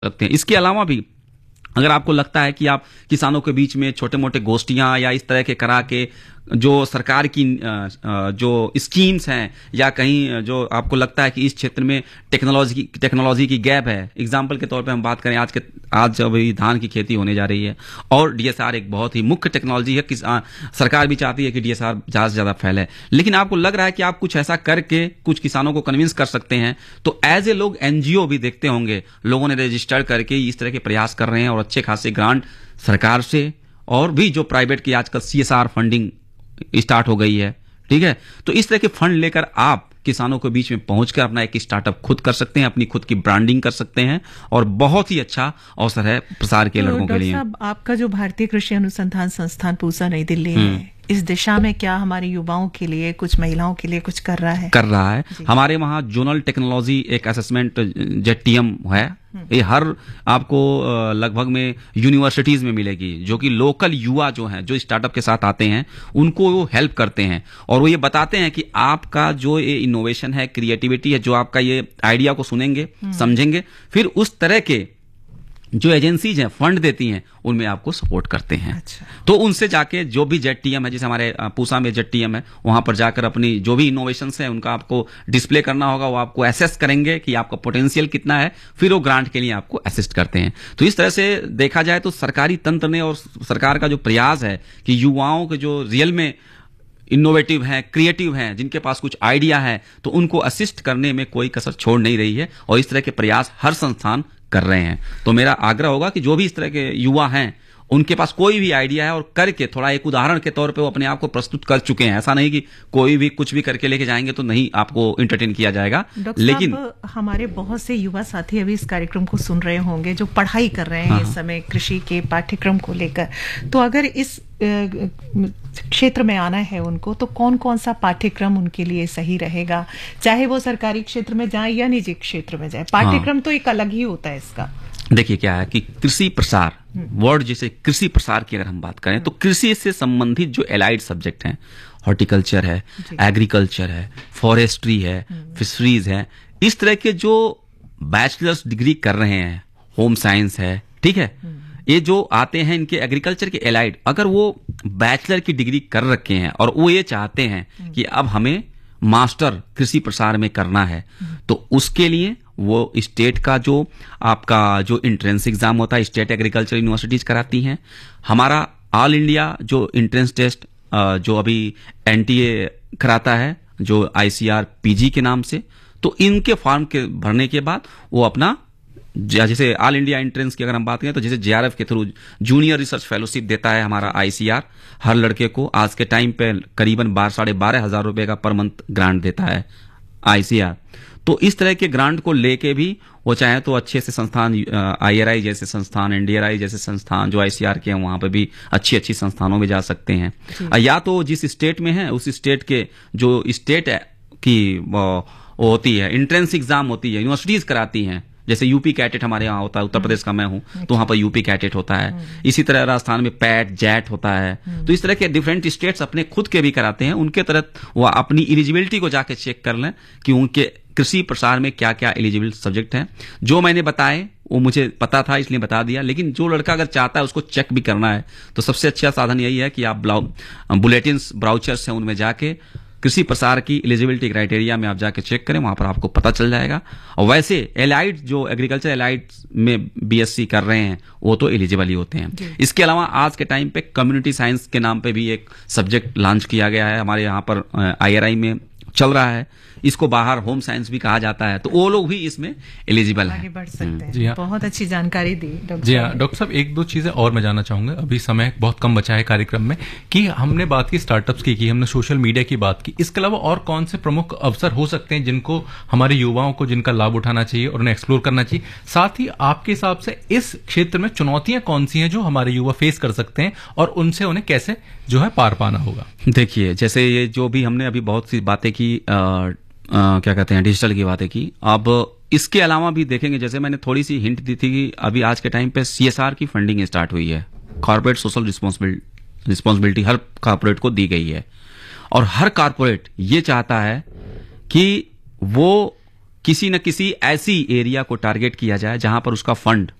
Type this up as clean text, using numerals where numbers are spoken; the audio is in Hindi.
सकते हैं। इसके अलावा भी अगर आपको लगता है कि आप किसानों के बीच में छोटे मोटे गोष्ठियां या इस तरह के करा के जो सरकार की जो स्कीम्स हैं या कहीं जो आपको लगता है कि इस क्षेत्र में टेक्नोलॉजी की गैप है, एग्जाम्पल के तौर पे हम बात करें आज अभी धान की खेती होने जा रही है और डीएसआर एक बहुत ही मुख्य टेक्नोलॉजी है। सरकार भी चाहती है कि डीएसआर ज्यादा से ज्यादा फैले, लेकिन आपको लग रहा है कि आप कुछ ऐसा करके कुछ किसानों को कन्विंस कर सकते हैं, तो एज ए लोग एनजीओ भी देखते होंगे, लोगों ने रजिस्टर करके इस तरह के प्रयास कर रहे हैं और अच्छे खासे ग्रांट सरकार से और भी जो प्राइवेट की आजकल सीएसआर फंडिंग स्टार्ट हो गई है, ठीक है। तो इस तरह के फंड लेकर आप किसानों के बीच में पहुंचकर अपना एक स्टार्टअप खुद कर सकते हैं, अपनी खुद की ब्रांडिंग कर सकते हैं और बहुत ही अच्छा अवसर है प्रसार के लड़कों के लिए। साहब, आपका जो भारतीय कृषि अनुसंधान संस्थान पूसा नई दिल्ली है, इस दिशा में क्या हमारे युवाओं के लिए, कुछ महिलाओं के लिए कुछ कर रहा है? हमारे वहाँ जोनल टेक्नोलॉजी एक असेसमेंट जेटीएम है, ये हर आपको लगभग में यूनिवर्सिटीज में मिलेगी, जो कि लोकल युवा जो हैं, जो स्टार्टअप के साथ आते हैं, उनको वो हेल्प करते हैं और वो ये बताते हैं कि आपका जो ये इनोवेशन है, क्रिएटिविटी है, जो आपका ये आइडिया को सुनेंगे, समझेंगे, फिर उस तरह के जो एजेंसीज हैं फंड देती हैं उनमें आपको सपोर्ट करते हैं। अच्छा। तो उनसे जाके जो भी जेटीएम है, जैसे हमारे पूसा में जेटीएम है, वहां पर जाकर अपनी जो भी इनोवेशंस हैं उनका आपको डिस्प्ले करना होगा, वो आपको असेस करेंगे कि आपका पोटेंशियल कितना है, फिर वो ग्रांट के लिए आपको असिस्ट करते हैं। तो इस तरह से देखा जाए तो सरकारी तंत्र ने और सरकार का जो प्रयास है कि युवाओं के जो रियल में इनोवेटिव हैं, क्रिएटिव हैं, जिनके पास कुछ आइडिया है, तो उनको असिस्ट करने में कोई कसर छोड़ नहीं रही है और इस तरह के प्रयास हर संस्थान कर रहे हैं। तो मेरा आग्रह होगा कि जो भी इस तरह के युवा हैं, उनके पास कोई भी आइडिया है और करके थोड़ा एक उदाहरण के तौर पे वो अपने आप को प्रस्तुत कर चुके हैं, ऐसा नहीं कि कोई भी कुछ भी करके लेके जाएंगे तो नहीं आपको एंटरटेन किया जाएगा। लेकिन हमारे बहुत से युवा साथी अभी इस कार्यक्रम को सुन रहे होंगे जो पढ़ाई कर रहे हैं इस समय कृषि के पाठ्यक्रम को लेकर, तो अगर इस क्षेत्र में आना है उनको, तो कौन कौन सा पाठ्यक्रम उनके लिए सही रहेगा, चाहे वो सरकारी क्षेत्र में जाए या निजी क्षेत्र में जाए? पाठ्यक्रम तो एक अलग ही होता है इसका। देखिए क्या है कि कृषि प्रसार वर्ड, जैसे कृषि प्रसार की अगर हम बात करें तो कृषि से संबंधित जो एलाइड सब्जेक्ट हैं, हॉर्टिकल्चर है, एग्रीकल्चर है, फॉरेस्ट्री है, फिशरीज है, इस तरह के जो बैचलर्स डिग्री कर रहे हैं, होम साइंस है, ठीक है, ये जो आते हैं इनके एग्रीकल्चर के एलाइड, अगर वो बैचलर की डिग्री कर रखे हैं और वो ये चाहते हैं कि अब हमें मास्टर कृषि प्रसार में करना है, तो उसके लिए वो स्टेट का जो आपका जो एंट्रेंस एग्जाम होता है, स्टेट एग्रीकल्चर यूनिवर्सिटीज कराती हैं। हमारा ऑल इंडिया जो एंट्रेंस टेस्ट जो अभी एनटीए कराता है, जो आईसीआर पीजी के नाम से, तो इनके फॉर्म के भरने के बाद वो अपना, जैसे ऑल इंडिया एंट्रेंस की अगर हम बात करें तो जैसे जेआरएफ के थ्रू जूनियर रिसर्च फेलोशिप देता है हमारा आईसीआर हर लड़के को, आज के टाइम पे करीबन 12,500 रुपए का पर मंथ ग्रांट देता है आईसीआर। तो इस तरह के ग्रांट को लेके भी वो चाहे तो अच्छे से संस्थान, आईआरआई जैसे संस्थान, एनडीआरआई जैसे संस्थान जो आईसीआर के हैं, वहां पे भी अच्छी अच्छी संस्थानों में जा सकते हैं। या तो जिस स्टेट में है उस स्टेट के जो स्टेट की वो होती है एंट्रेंस एग्जाम होती है, यूनिवर्सिटीज कराती हैं, जैसे यूपी कैटेट हमारे यहाँ होता है, उत्तर प्रदेश का मैं हूं तो वहां पर यूपी कैटेट होता है, इसी तरह राजस्थान में पैट जैट होता है। तो इस तरह के डिफरेंट स्टेट्स अपने खुद के भी कराते हैं, उनके तरह वो अपनी एलिजिबिलिटी को जाके चेक कर लें कि उनके कृषि प्रसार में क्या क्या एलिजिबल सब्जेक्ट हैं। जो मैंने बताए वो मुझे पता था इसलिए बता दिया, लेकिन जो लड़का अगर चाहता है उसको चेक भी करना है तो सबसे अच्छा साधन यही है कि आप बुलेटिन्स ब्राउचर्स हैं उनमें जाके कृषि प्रसार की एलिजिबिलिटी क्राइटेरिया में आप जाके चेक करें, वहां पर आपको पता चल जाएगा। और वैसे एलाइड जो एग्रीकल्चर एलाइड में बीएससी कर रहे हैं वो तो एलिजिबल ही होते हैं। इसके अलावा आज के टाइम पे कम्युनिटी साइंस के नाम पे भी एक सब्जेक्ट लॉन्च किया गया है, हमारे यहाँ पर आईआरआई में चल रहा है, इसको बाहर होम साइंस भी कहा जाता है, तो वो लोग भी इसमें एलिजिबल हैं, आगे बढ़ सकते हैं। जी हाँ, बहुत अच्छी जानकारी दी डॉक्टर। जी हाँ डॉक्टर साहब, एक दो चीजें और मैं जानना चाहूंगा, अभी समय बहुत कम बचा है कार्यक्रम में, कि हमने बात की स्टार्टअप्स की हमने सोशल मीडिया की बात की, इसके अलावा और कौन से प्रमुख अवसर हो सकते हैं जिनको हमारे युवाओं को, जिनका लाभ उठाना चाहिए और उन्हें एक्सप्लोर करना चाहिए? साथ ही आपके हिसाब से इस क्षेत्र में चुनौतियां कौन सी हैं जो हमारे युवा फेस कर सकते हैं और उनसे उन्हें कैसे जो है पार पाना होगा? देखिए, जैसे ये जो भी हमने अभी बहुत सी बातें की, क्या कहते हैं, डिजिटल की बातें की, अब इसके अलावा भी देखेंगे, जैसे मैंने थोड़ी सी हिंट दी थी कि अभी आज के टाइम पे सीएसआर की फंडिंग स्टार्ट हुई है, कॉर्पोरेट सोशल रिस्पॉन्सिबिलिटी हर कॉर्पोरेट को दी गई है और हर कॉर्पोरेट ये चाहता है कि वो किसी न किसी ऐसी एरिया को टारगेट किया जाए जहां पर उसका फंड